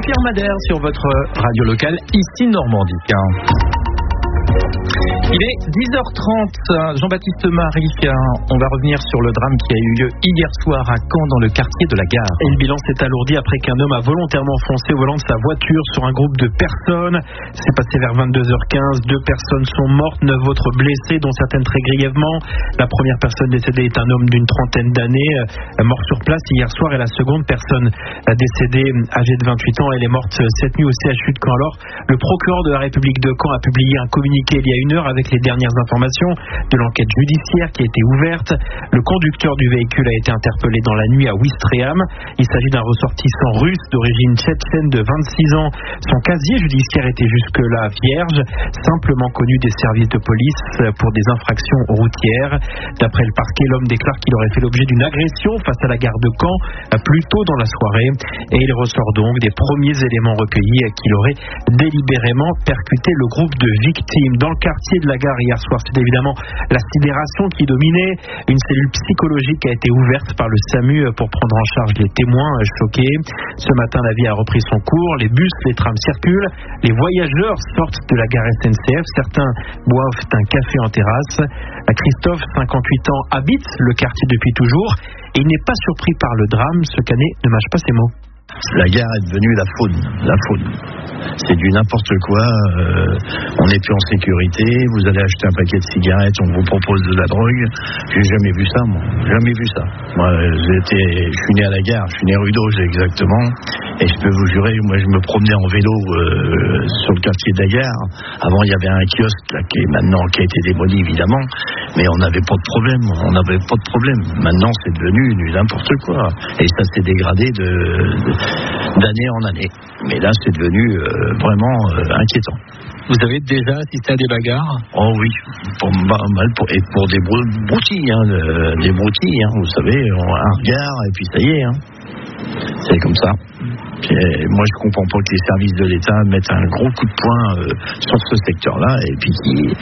Jean-Pierre Madère sur votre radio locale, ici Normandie. Il est 10h30, Jean-Baptiste Marie, on va revenir sur le drame qui a eu lieu hier soir à Caen dans le quartier de la Gare. Et le bilan s'est alourdi après qu'un homme a volontairement foncé au volant de sa voiture sur un groupe de personnes. C'est passé vers 22h15, 2 personnes sont mortes, 9 autres blessées, dont certaines très grièvement. La première personne décédée est un homme d'une trentaine d'années, mort sur place hier soir, et la seconde personne décédée, âgée de 28 ans, elle est morte cette nuit au CHU de Caen. Alors, le procureur de la République de Caen a publié un communiqué il y a une heure avec les dernières informations de l'enquête judiciaire qui a été ouverte. Le conducteur du véhicule a été interpellé dans la nuit à Ouistreham. Il s'agit d'un ressortissant russe d'origine tchétchène de 26 ans. Son casier judiciaire était jusque-là vierge, simplement connu des services de police pour des infractions routières. D'après le parquet, l'homme déclare qu'il aurait fait l'objet d'une agression face à la gare de Caen plus tôt dans la soirée. Et il ressort donc des premiers éléments recueillis qu'il aurait délibérément percuté le groupe de victimes. Dans le quartier de la Gare hier soir, c'est évidemment la sidération qui dominait. Une cellule psychologique a été ouverte par le SAMU pour prendre en charge les témoins choqués. Ce matin, la vie a repris son cours. Les bus, les trams circulent. Les voyageurs sortent de la gare SNCF. Certains boivent un café en terrasse. Christophe, 58 ans, habite le quartier depuis toujours. Et il n'est pas surpris par le drame. Ce canet ne mâche pas ses mots. La gare est devenue la faune. C'est du n'importe quoi. On n'est plus en sécurité. Vous allez acheter un paquet de cigarettes, on vous propose de la drogue. J'ai jamais vu ça, moi. Jamais vu ça. Moi, je suis né à la gare. Je suis né rue d'Auge, exactement. Et je peux vous jurer, moi, je me promenais en vélo sur le quartier de la gare. Avant, il y avait un kiosque là, qui a été démoli, évidemment. Mais on n'avait pas de problème. Maintenant, c'est devenu du n'importe quoi. Et ça s'est dégradé d'année en année. Mais là, c'est devenu vraiment inquiétant. Vous avez déjà assisté à des bagarres ? Oh oui, pour des broutilles, des broutilles, vous savez, un regard et puis ça y est, c'est comme ça. Et moi, je comprends pas que les services de l'État mettent un gros coup de poing sur ce secteur-là et puis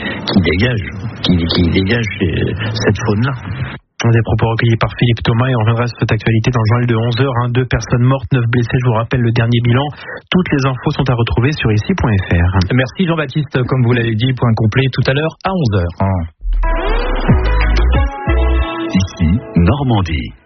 qui dégagent cette faune-là. Des propos recueillis par Philippe Thomas, et on reviendra sur cette actualité dans le journal de 11h. 2 personnes mortes, 9 blessés, je vous rappelle le dernier bilan. Toutes les infos sont à retrouver sur ici.fr. Merci Jean-Baptiste, comme vous l'avez dit, point complet tout à l'heure à 11h. Ici, Normandie.